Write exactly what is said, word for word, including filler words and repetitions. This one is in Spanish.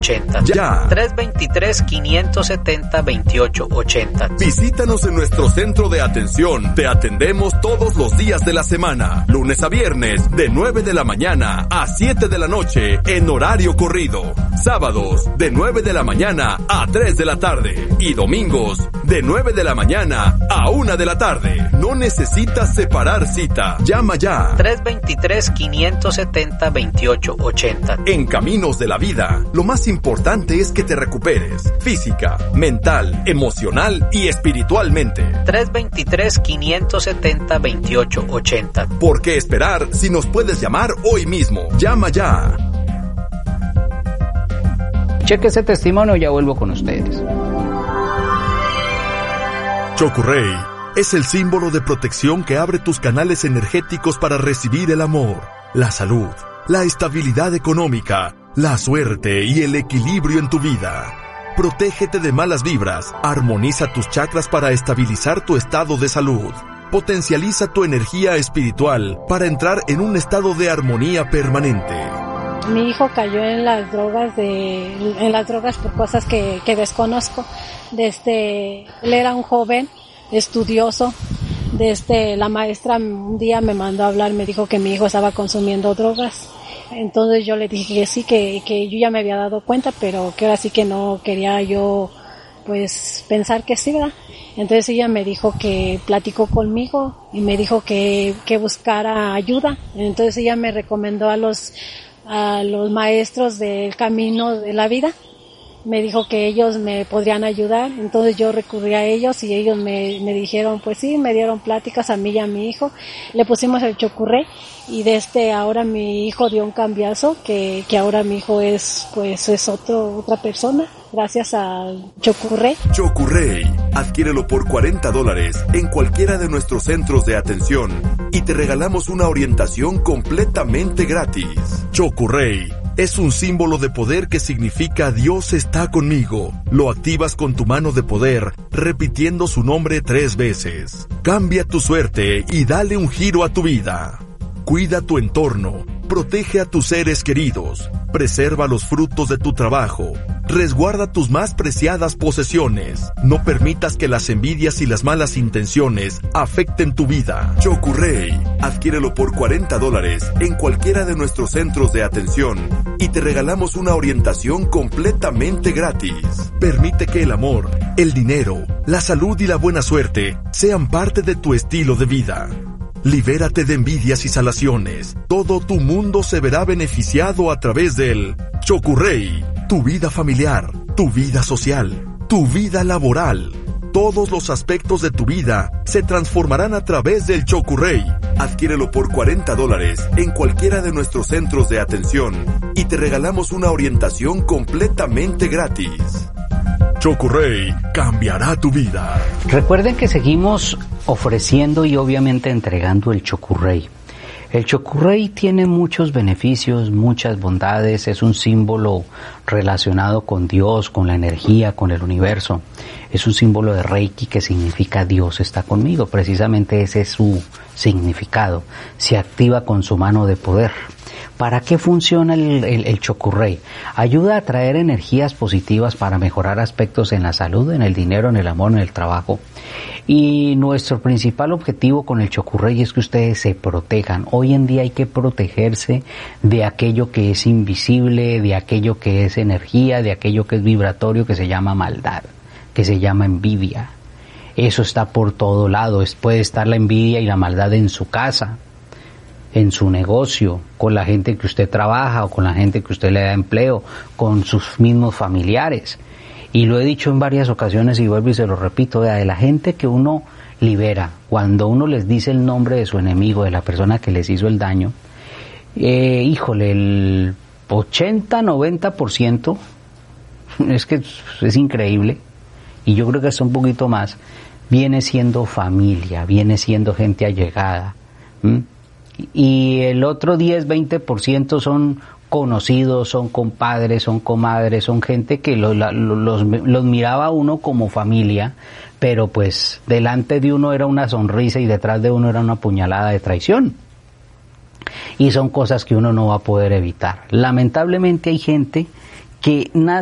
Ya. tres dos tres, cinco siete cero, dos ocho ocho cero. Visítanos en nuestro centro de atención. Te atendemos todos los días de la semana, lunes a viernes, de nueve de la mañana a siete de la noche, en horario corrido. Sábados, de nueve de la mañana a tres de la tarde. Y domingos, de nueve de la mañana a una de la tarde. No necesitas separar cita. Llama ya. tres dos tres, cinco siete cero, dos ocho ocho cero. En Caminos de la Vida, lo más importante es que te recuperes física, mental, emocional y espiritualmente. tres dos tres, cinco siete cero, dos ocho ocho cero. ¿Por qué esperar si nos puedes llamar hoy mismo? Llama ya. Cheque ese testimonio y ya vuelvo con ustedes. Chokurey es el símbolo de protección que abre tus canales energéticos para recibir el amor, la salud, la estabilidad económica, la suerte y el equilibrio en tu vida. Protégete de malas vibras, armoniza tus chakras para estabilizar tu estado de salud. Potencializa tu energía espiritual para entrar en un estado de armonía permanente. Mi hijo cayó en las drogas de, en las drogas por cosas que, que desconozco. Desde, él era un joven estudioso. Desde la maestra un día me mandó a hablar, me dijo que mi hijo estaba consumiendo drogas. Entonces yo le dije que sí, que, que yo ya me había dado cuenta, pero que ahora sí que no quería yo, pues, pensar que sí, ¿verdad? Entonces ella me dijo que platicó conmigo y me dijo que, que buscara ayuda. Entonces ella me recomendó a los, a los maestros del camino de la vida. Me dijo que ellos me podrían ayudar, entonces yo recurrí a ellos y ellos me, me dijeron, pues sí, me dieron pláticas a mí y a mi hijo, le pusimos el Chokurey y desde ahora mi hijo dio un cambiazo, que, que ahora mi hijo es, pues es otro, otra persona, gracias al Chokurey. Chokurey, adquiérelo por cuarenta dólares en cualquiera de nuestros centros de atención y te regalamos una orientación completamente gratis. Chokurey es un símbolo de poder que significa Dios está conmigo. Lo activas con tu mano de poder, repitiendo su nombre tres veces. Cambia tu suerte y dale un giro a tu vida. Cuida tu entorno, protege a tus seres queridos, preserva los frutos de tu trabajo, resguarda tus más preciadas posesiones. No permitas que las envidias y las malas intenciones afecten tu vida. Chokurey, adquiérelo por cuarenta dólares en cualquiera de nuestros centros de atención y te regalamos una orientación completamente gratis. Permite que el amor, el dinero, la salud y la buena suerte sean parte de tu estilo de vida. Libérate de envidias y salaciones. Todo tu mundo se verá beneficiado a través del Chokurey. Tu vida familiar, tu vida social, tu vida laboral. Todos los aspectos de tu vida se transformarán a través del Chokurey. Adquiérelo por cuarenta dólares en cualquiera de nuestros centros de atención y te regalamos una orientación completamente gratis. Chokurey cambiará tu vida. Recuerden que seguimos ofreciendo y obviamente entregando el Chokurey. El Chokurey tiene muchos beneficios, muchas bondades, es un símbolo relacionado con Dios, con la energía, con el universo. Es un símbolo de Reiki que significa Dios está conmigo, precisamente ese es su significado. Se activa con su mano de poder. ¿Para qué funciona el, el, el Chokurey? Ayuda a traer energías positivas para mejorar aspectos en la salud, en el dinero, en el amor, en el trabajo. Y nuestro principal objetivo con el Chokurey es que ustedes se protejan. Hoy en día hay que protegerse de aquello que es invisible, de aquello que es energía, de aquello que es vibratorio, que se llama maldad, que se llama envidia. Eso está por todo lado. Puede estar la envidia y la maldad en su casa, en su negocio, con la gente que usted trabaja o con la gente que usted le da empleo, con sus mismos familiares. Y lo he dicho en varias ocasiones y vuelvo y se lo repito, vea, de la gente que uno libera, cuando uno les dice el nombre de su enemigo, de la persona que les hizo el daño, eh, híjole, el ochenta, noventa por ciento, es que es increíble, y yo creo que es un poquito más, viene siendo familia, viene siendo gente allegada, ¿m? Y el otro diez, veinte por ciento son conocidos, son compadres, son comadres, son gente que los, los, los, los miraba uno como familia, pero pues delante de uno era una sonrisa y detrás de uno era una puñalada de traición. Y son cosas que uno no va a poder evitar. Lamentablemente hay gente que nace